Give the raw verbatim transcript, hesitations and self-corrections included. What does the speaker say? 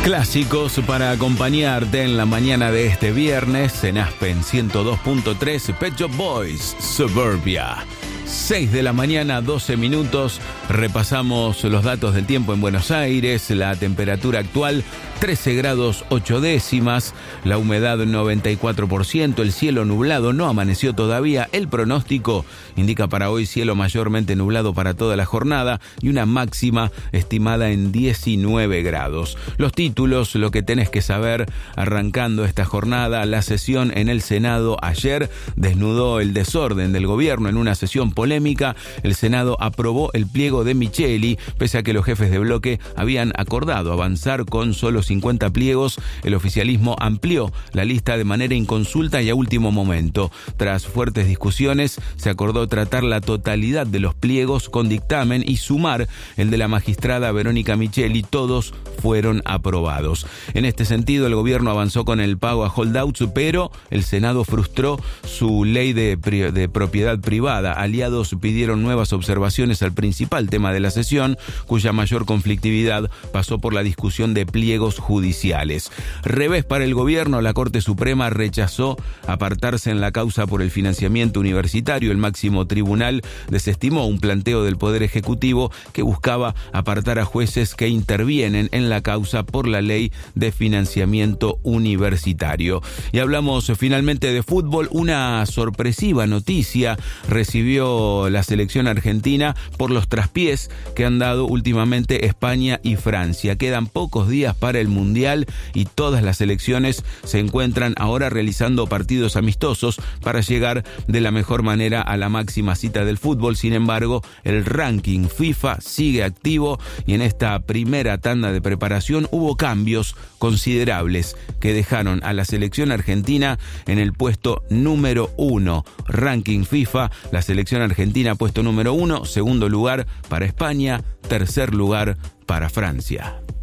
Clásicos para acompañarte en la mañana de este viernes en Aspen ciento dos punto tres, Pet Shop Boys, Suburbia. seis de la mañana, doce minutos. Repasamos los datos del tiempo en Buenos Aires. La temperatura actual, trece grados ocho décimas. La humedad, noventa y cuatro por ciento. El cielo nublado, no amaneció todavía. El pronóstico indica para hoy cielo mayormente nublado para toda la jornada y una máxima estimada en diecinueve grados. Los títulos, lo que tenés que saber arrancando esta jornada. La sesión en el Senado ayer desnudó el desorden del gobierno en una sesión polémica. El Senado aprobó el pliego de Micheli, pese a que los jefes de bloque habían acordado avanzar con solo cincuenta pliegos. El oficialismo amplió la lista de manera inconsulta y a último momento. Tras fuertes discusiones, se acordó tratar la totalidad de los pliegos con dictamen y sumar el de la magistrada Verónica Micheli. Todos fueron aprobados. En este sentido, el gobierno avanzó con el pago a holdouts, pero el Senado frustró su ley de, pri- de propiedad privada. Aliados pidieron nuevas observaciones al principal tema de la sesión, cuya mayor conflictividad pasó por la discusión de pliegos judiciales. Revés para el gobierno, la Corte Suprema rechazó apartarse en la causa por el financiamiento universitario. El máximo tribunal desestimó un planteo del Poder Ejecutivo que buscaba apartar a jueces que intervienen en la causa por la ley de financiamiento universitario. Y hablamos finalmente de fútbol. Una sorpresiva noticia recibió la selección argentina por los traspiés que han dado últimamente España y Francia. Quedan pocos días para el Mundial y todas las selecciones se encuentran ahora realizando partidos amistosos para llegar de la mejor manera a la máxima cita del fútbol. Sin embargo, el ranking FIFA sigue activo y en esta primera tanda de preparación hubo cambios considerables que dejaron a la selección argentina en el puesto número uno. Ranking FIFA, la selección argentina puesto número uno, segundo lugar para España, tercer lugar para Francia.